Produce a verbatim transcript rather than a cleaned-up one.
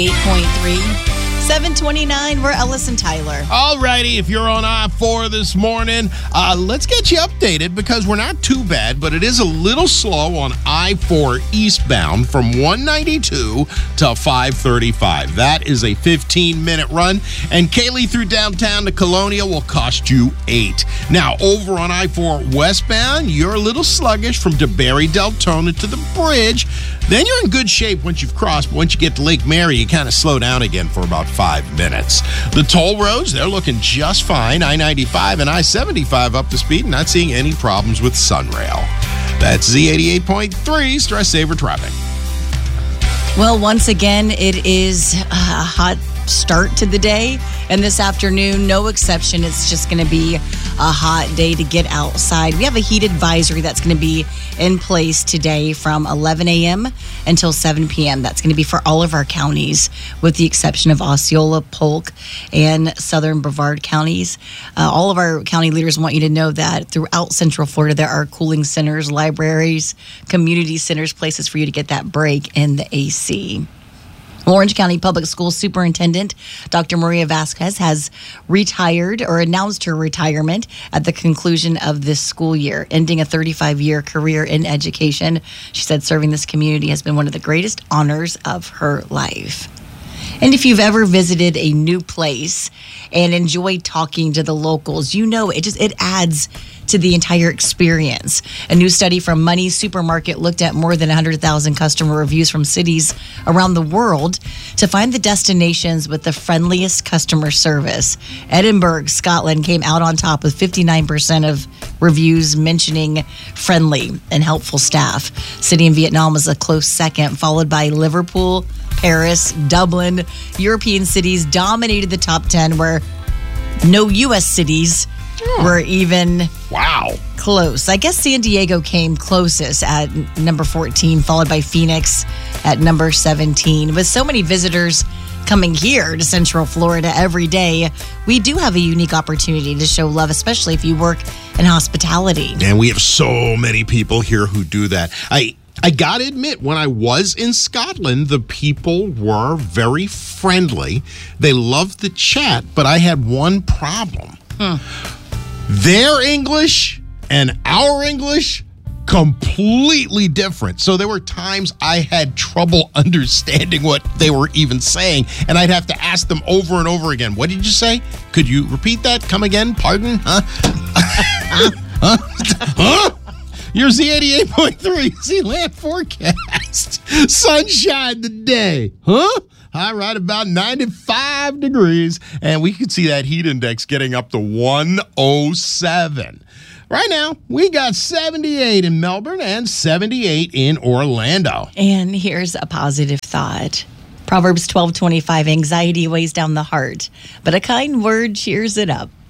eight point three, seven twenty-nine, we're Ellis and Tyler. All righty, if you're on I four this morning, uh, let's get you updated because we're not too bad, but it is a little slow on I four eastbound from one ninety-two to five thirty-five. That is a fifteen-minute run, and Kaylee through downtown to Colonial will cost you eight. Now, over on I four westbound, you're a little sluggish from DeBerry Deltona to the bridge. Then you're in good shape once you've crossed, but once you get to Lake Mary, you kind of slow down again for about five minutes. The toll roads, they're looking just fine. I ninety-five and I seventy-five up to speed, not seeing any problems with Sunrail. That's Z eighty-eight point three, Stress Saver Traffic. Well, once again, it is a hot start to the day. And this afternoon, no exception. It's just going to be a hot day to get outside. We have a heat advisory that's going to be in place today from eleven a.m. until seven p.m. That's going to be for all of our counties, with the exception of Osceola, Polk, and Southern Brevard counties. Uh, all of our county leaders want you to know that throughout Central Florida, there are cooling centers, libraries, community centers, places for you to get that break in the A C. Orange County Public Schools Superintendent Doctor Maria Vasquez has retired or announced her retirement at the conclusion of this school year, ending a thirty-five-year career in education. She said serving this community has been one of the greatest honors of her life. And if you've ever visited a new place and enjoyed talking to the locals, you know it just it adds to the entire experience. A new study from Money Supermarket looked at more than one hundred thousand customer reviews from cities around the world to find the destinations with the friendliest customer service. Edinburgh, Scotland came out on top with fifty-nine percent of reviews mentioning friendly and helpful staff. City in Vietnam was a close second, followed by Liverpool, Paris, Dublin. European cities dominated the top ten, where no U S cities oh. were even wow close. I guess San Diego came closest at number fourteen, followed by Phoenix at number seventeen. With so many visitors coming here to Central Florida every day, we do have a unique opportunity to show love, especially if you work in hospitality. And we have so many people here who do that. I I gotta admit, when I was in Scotland, the people were very friendly. They loved the chat, but I had one problem. Hmm. Their English and our English, completely different. So there were times I had trouble understanding what they were even saying, and I'd have to ask them over and over again. What did you say? Could you repeat that? Come again? Pardon? Huh? huh? Huh? Your Z eighty-eight point three Z-Land forecast. Sunshine today. Huh? High right about ninety-five degrees. And we could see that heat index getting up to one oh seven. Right now, we got seventy-eight in Melbourne and seventy-eight in Orlando. And here's a positive thought. Proverbs twelve twenty-five, anxiety weighs down the heart, but a kind word cheers it up.